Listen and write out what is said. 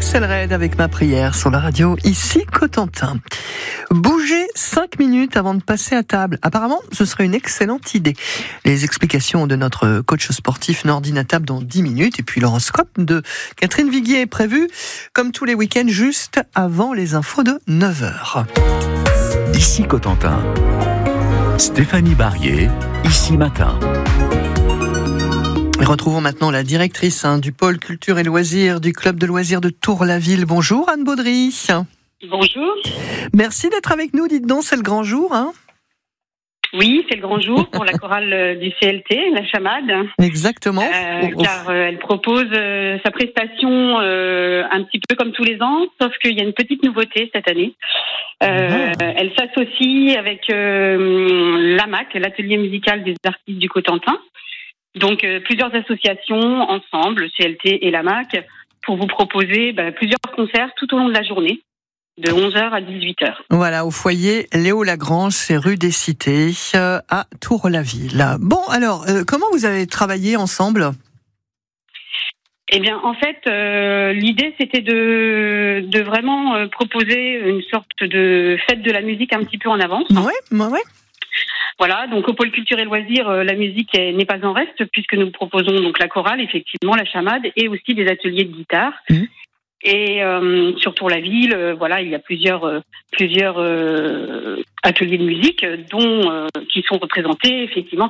Axel Red avec Ma prière sur la radio, ici Cotentin. Bouger 5 minutes avant de passer à table. Apparemment, ce serait une excellente idée. Les explications de notre coach sportif Nordine à table dans 10 minutes. Et puis l'horoscope de Catherine Viguier est prévu, comme tous les week-ends, juste avant les infos de 9h. Ici Cotentin. Stéphanie Barrier, ici Matin. Retrouvons maintenant la directrice du pôle culture et loisirs du club de loisirs de Tour-la-Ville. Bonjour Anne Baudry. Bonjour. Merci d'être avec nous. Dites donc, c'est le grand jour, hein ? Oui, c'est le grand jour pour la chorale du CLT, la Chamade. Exactement. Car elle propose sa prestation un petit peu comme tous les ans, sauf qu'il y a une petite nouveauté cette année. Elle s'associe avec l'AMAC, l'atelier musical des artistes du Cotentin. Donc plusieurs associations ensemble, le CLT et l'AMAC, pour vous proposer plusieurs concerts tout au long de la journée, de 11h à 18h. Voilà, au foyer Léo Lagrange, c'est rue des Cités, à Tour-la-Ville. Bon, alors, comment vous avez travaillé ensemble ? Eh bien, en fait, l'idée, c'était de vraiment proposer une sorte de fête de la musique un petit peu en avance. Ouais. Voilà, donc au pôle culture et loisirs, la musique n'est pas en reste, puisque nous proposons donc la chorale, effectivement, la chamade, et aussi des ateliers de guitare. Et sur Tour-la-Ville, voilà, il y a plusieurs ateliers de musique, dont qui sont représentés effectivement